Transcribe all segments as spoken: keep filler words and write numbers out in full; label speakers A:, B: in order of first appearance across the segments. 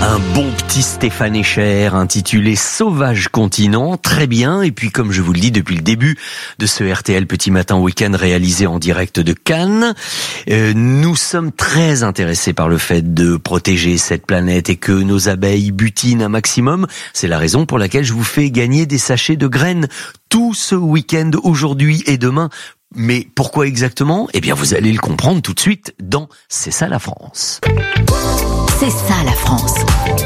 A: Un bon petit Stéphane Echer intitulé Sauvage Continent, très bien. Et puis comme je vous le dis depuis le début de ce R T L Petit Matin Week-end réalisé en direct de Cannes, euh, nous sommes très intéressés par le fait de protéger cette planète et que nos abeilles butinent un maximum. C'est la raison pour laquelle je vous fais gagner des sachets de graines tout ce week-end, aujourd'hui et demain. Mais pourquoi exactement ? Eh bien, vous allez le comprendre tout de suite dans C'est ça la France.
B: C'est ça la France.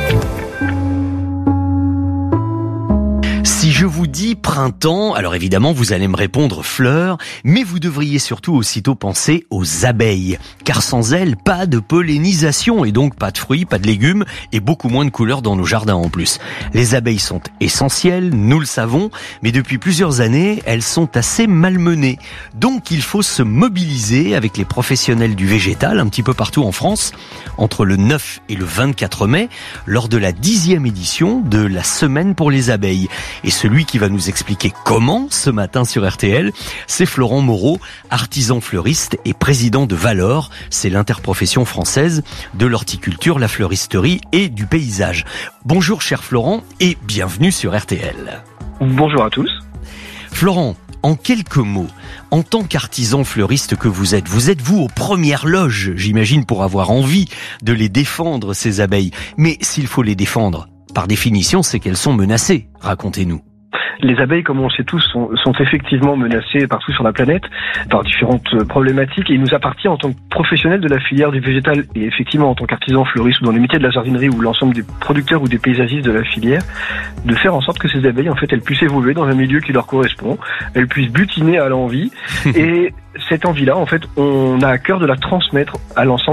A: Si je vous dis printemps, alors évidemment vous allez me répondre fleurs, mais vous devriez surtout aussitôt penser aux abeilles, car sans elles, pas de pollinisation et donc pas de fruits, pas de légumes et beaucoup moins de couleurs dans nos jardins en plus. Les abeilles sont essentielles, nous le savons, mais depuis plusieurs années, elles sont assez malmenées. Donc il faut se mobiliser avec les professionnels du végétal un petit peu partout en France, entre le neuf et le vingt-quatre mai, lors de la dixième édition de la Semaine pour les abeilles. Et celui qui va nous expliquer comment ce matin sur R T L, c'est Florent Moreau, artisan fleuriste et président de Valor. C'est l'interprofession française de l'horticulture, la fleuristerie et du paysage. Bonjour cher Florent et bienvenue sur R T L.
C: Bonjour à tous.
A: Florent, en quelques mots, en tant qu'artisan fleuriste que vous êtes, vous êtes vous aux premières loges, j'imagine, pour avoir envie de les défendre, ces abeilles. Mais s'il faut les défendre, par définition, c'est qu'elles sont menacées. Racontez-nous.
C: Les abeilles, comme on le sait tous, sont, sont effectivement menacées partout sur la planète par différentes problématiques et il nous appartient en tant que professionnels de la filière du végétal et effectivement en tant qu'artisan fleuriste ou dans les métiers de la jardinerie ou l'ensemble des producteurs ou des paysagistes de la filière, de faire en sorte que ces abeilles, en fait, elles puissent évoluer dans un milieu qui leur correspond, elles puissent butiner à l'envie et cette envie-là, en fait, on a à cœur de la transmettre à l'ensemble